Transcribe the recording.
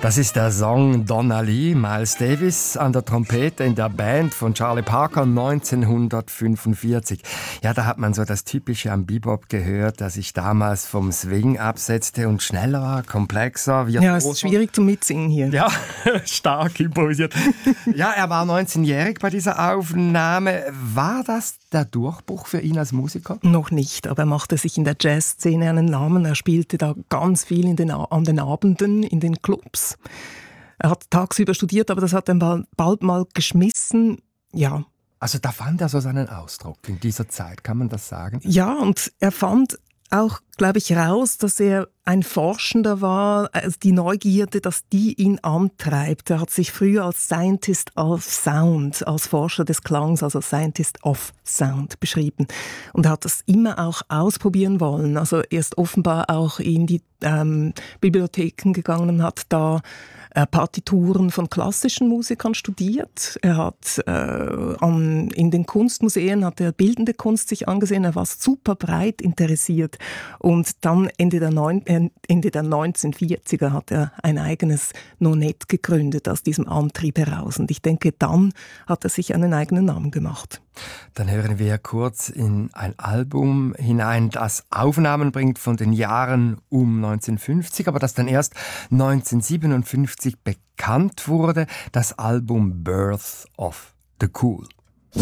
Das ist der Song Donna Lee, Miles Davis an der Trompete in der Band von Charlie Parker 1945. Ja, da hat man so das Typische am Bebop gehört, das sich damals vom Swing absetzte und schneller war, komplexer. Ja, es ist schwierig zum Mitsingen hier. Ja, stark improvisiert. Ja, er war 19-jährig bei dieser Aufnahme. War das der Durchbruch für ihn als Musiker? Noch nicht, aber er machte sich in der Jazzszene einen Namen. Er spielte da ganz viel an den Abenden, in den Clubs. Er hat tagsüber studiert, aber das hat er bald mal geschmissen. Ja. Also da fand er so seinen Ausdruck in dieser Zeit, kann man das sagen? Ja, und er fand auch, glaube ich, raus, dass er ein Forschender war, also die Neugierde, dass die ihn antreibt. Er hat sich früher als Scientist of Sound, als Forscher des Klangs, also Scientist of Sound beschrieben. Und er hat das immer auch ausprobieren wollen. Also er ist offenbar auch in die Bibliotheken gegangen und hat da Partituren von klassischen Musikern studiert. Er hat in den Kunstmuseen hat er bildende Kunst sich angesehen. Er war super breit interessiert. Und dann Ende der 1940er hat er ein eigenes Nonet gegründet aus diesem Antrieb heraus. Und ich denke, dann hat er sich einen eigenen Namen gemacht. Dann hören wir kurz in ein Album hinein, das Aufnahmen bringt von den Jahren um 1950, aber das dann erst 1957 bekannt wurde, das Album Birth of the Cool.